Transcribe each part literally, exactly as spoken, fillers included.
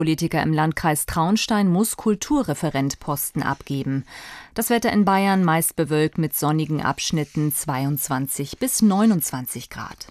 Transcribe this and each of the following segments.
Politiker im Landkreis Traunstein muss Kulturreferentposten abgeben. Das Wetter in Bayern meist bewölkt mit sonnigen Abschnitten, zweiundzwanzig bis neunundzwanzig Grad.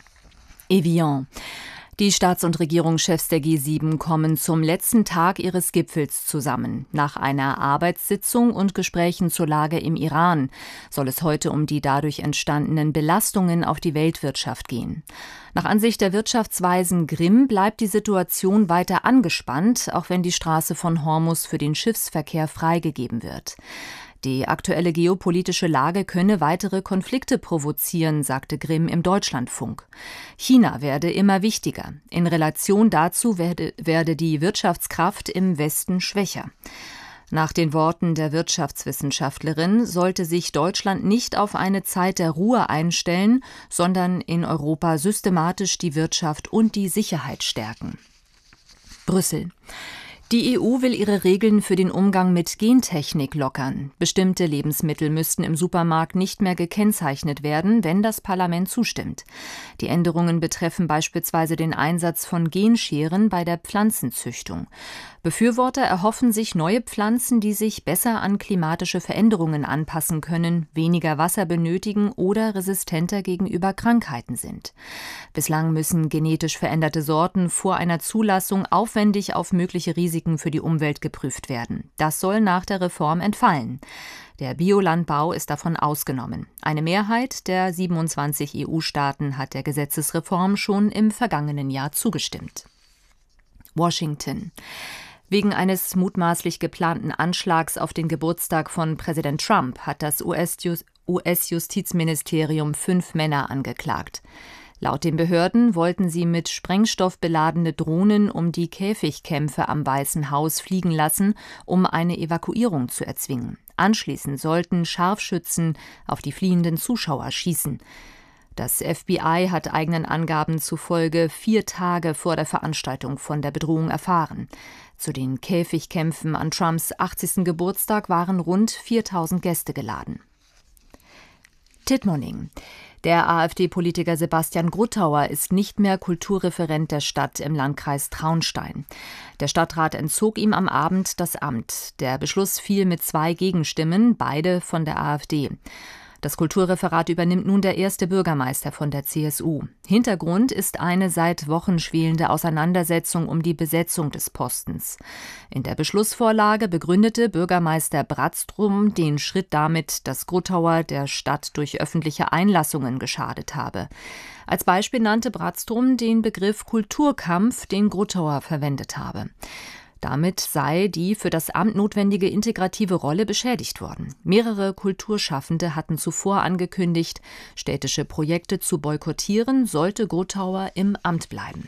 Evian. Die Staats- und Regierungschefs der G sieben kommen zum letzten Tag ihres Gipfels zusammen. Nach einer Arbeitssitzung und Gesprächen zur Lage im Iran soll es heute um die dadurch entstandenen Belastungen auf die Weltwirtschaft gehen. Nach Ansicht der Wirtschaftsweisen Grimm bleibt die Situation weiter angespannt, auch wenn die Straße von Hormuz für den Schiffsverkehr freigegeben wird. Die aktuelle geopolitische Lage könne weitere Konflikte provozieren, sagte Grimm im Deutschlandfunk. China werde immer wichtiger. In Relation dazu werde, werde die Wirtschaftskraft im Westen schwächer. Nach den Worten der Wirtschaftswissenschaftlerin sollte sich Deutschland nicht auf eine Zeit der Ruhe einstellen, sondern in Europa systematisch die Wirtschaft und die Sicherheit stärken. Brüssel. Die E U will ihre Regeln für den Umgang mit Gentechnik lockern. Bestimmte Lebensmittel müssten im Supermarkt nicht mehr gekennzeichnet werden, wenn das Parlament zustimmt. Die Änderungen betreffen beispielsweise den Einsatz von Genscheren bei der Pflanzenzüchtung. Befürworter erhoffen sich neue Pflanzen, die sich besser an klimatische Veränderungen anpassen können, weniger Wasser benötigen oder resistenter gegenüber Krankheiten sind. Bislang müssen genetisch veränderte Sorten vor einer Zulassung aufwendig auf mögliche Risiken für die Umwelt geprüft werden. Das soll nach der Reform entfallen. Der Biolandbau ist davon ausgenommen. Eine Mehrheit der siebenundzwanzig E U-Staaten hat der Gesetzesreform schon im vergangenen Jahr zugestimmt. Washington. Wegen eines mutmaßlich geplanten Anschlags auf den Geburtstag von Präsident Trump hat das U S-Justizministerium fünf Männer angeklagt. Laut den Behörden wollten sie mit Sprengstoff beladene Drohnen um die Käfigkämpfe am Weißen Haus fliegen lassen, um eine Evakuierung zu erzwingen. Anschließend sollten Scharfschützen auf die fliehenden Zuschauer schießen. Das F B I hat eigenen Angaben zufolge vier Tage vor der Veranstaltung von der Bedrohung erfahren. Zu den Käfigkämpfen an Trumps achtzigsten Geburtstag waren rund viertausend Gäste geladen. Tittmoning. Der AfD-Politiker Sebastian Gruttauer ist nicht mehr Kulturreferent der Stadt im Landkreis Traunstein. Der Stadtrat entzog ihm am Abend das Amt. Der Beschluss fiel mit zwei Gegenstimmen, beide von der AfD. Das Kulturreferat übernimmt nun der erste Bürgermeister von der C S U. Hintergrund ist eine seit Wochen schwelende Auseinandersetzung um die Besetzung des Postens. In der Beschlussvorlage begründete Bürgermeister Bratztrum den Schritt damit, dass Gruttauer der Stadt durch öffentliche Einlassungen geschadet habe. Als Beispiel nannte Bratztrum den Begriff Kulturkampf, den Gruttauer verwendet habe. Damit sei die für das Amt notwendige integrative Rolle beschädigt worden. Mehrere Kulturschaffende hatten zuvor angekündigt, städtische Projekte zu boykottieren, sollte Gruttauer im Amt bleiben.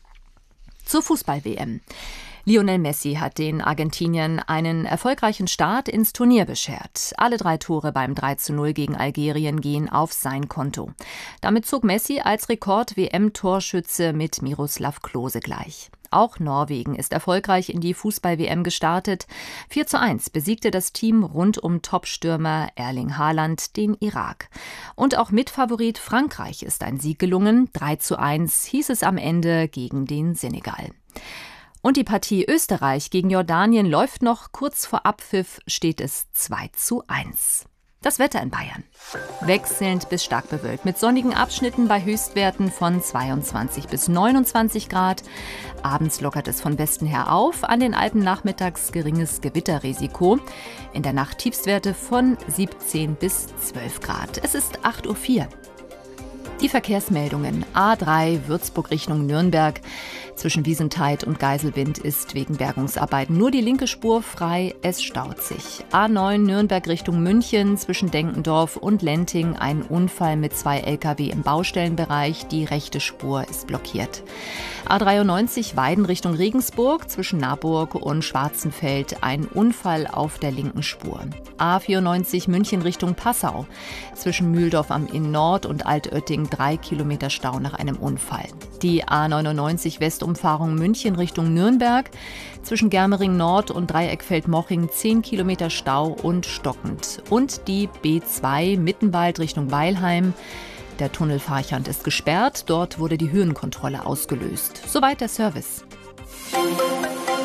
Zur Fußball-W M. Lionel Messi hat den Argentiniern einen erfolgreichen Start ins Turnier beschert. Alle drei Tore beim drei zu null gegen Algerien gehen auf sein Konto. Damit zog Messi als Rekord-W M-Torschütze mit Miroslav Klose gleich. Auch Norwegen ist erfolgreich in die Fußball-W M gestartet. vier zu eins besiegte das Team rund um Topstürmer Erling Haaland den Irak. Und auch Mitfavorit Frankreich ist ein Sieg gelungen. drei zu eins hieß es am Ende gegen den Senegal. Und die Partie Österreich gegen Jordanien läuft noch. Kurz vor Abpfiff steht es zwei zu eins. Das Wetter in Bayern. Wechselnd bis stark bewölkt, mit sonnigen Abschnitten bei Höchstwerten von zweiundzwanzig bis neunundzwanzig Grad. Abends lockert es von Westen her auf, an den Alpen nachmittags geringes Gewitterrisiko. In der Nacht Tiefstwerte von siebzehn bis zwölf Grad. Es ist acht Uhr vier. Die Verkehrsmeldungen. A drei Würzburg Richtung Nürnberg. Zwischen Wiesentheid und Geiselwind ist wegen Bergungsarbeiten nur die linke Spur frei. Es staut sich. A neun Nürnberg Richtung München. Zwischen Denkendorf und Lenting ein Unfall mit zwei L K W im Baustellenbereich. Die rechte Spur ist blockiert. A dreiundneunzig Weiden Richtung Regensburg. Zwischen Naburg und Schwarzenfeld ein Unfall auf der linken Spur. A vierundneunzig München Richtung Passau. Zwischen Mühldorf am Inn Nord und Altötting drei Kilometer Stau nach einem Unfall. Die A neunundneunzig Westumfahrung München Richtung Nürnberg. Zwischen Germering Nord und Dreieckfeld-Moching zehn Kilometer Stau und stockend. Und die B zwei Mittenwald Richtung Weilheim. Der Tunnelfahrchand ist gesperrt. Dort wurde die Höhenkontrolle ausgelöst. Soweit der Service.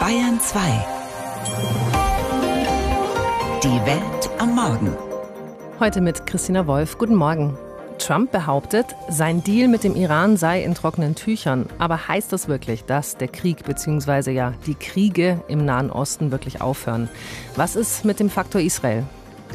Bayern zwei. Die Welt am Morgen. Heute mit Christina Wolf. Guten Morgen. Trump behauptet, sein Deal mit dem Iran sei in trockenen Tüchern. Aber heißt das wirklich, dass der Krieg bzw. ja die Kriege im Nahen Osten wirklich aufhören? Was ist mit dem Faktor Israel?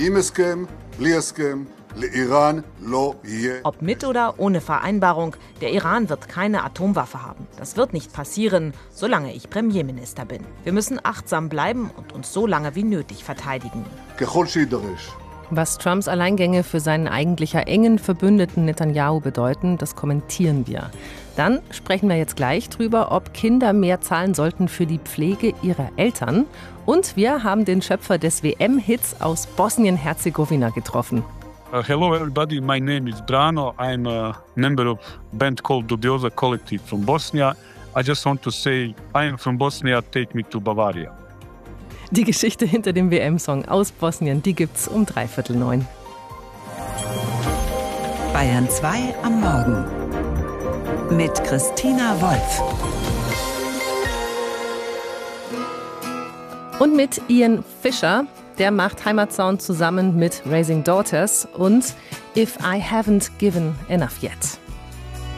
Ob mit oder ohne Vereinbarung, der Iran wird keine Atomwaffe haben. Das wird nicht passieren, solange ich Premierminister bin. Wir müssen achtsam bleiben und uns so lange wie nötig verteidigen. Was Trumps Alleingänge für seinen eigentlich engen Verbündeten Netanyahu bedeuten, das kommentieren wir. Dann sprechen wir jetzt gleich drüber, ob Kinder mehr zahlen sollten für die Pflege ihrer Eltern. Und wir haben den Schöpfer des W M-Hits aus Bosnien-Herzegowina getroffen. Uh, hello everybody, my name is Brano. I'm a member of a band called Dubioza Collective from Bosnia. I just want to say, I am from Bosnia, take me to Bavaria. Die Geschichte hinter dem W M-Song aus Bosnien, die gibt's um dreiviertel neun. Bayern zwei am Morgen mit Christina Wolf. Und mit Ian Fischer, der macht Heimatsound zusammen mit Raising Daughters und If I Haven't Given Enough Yet.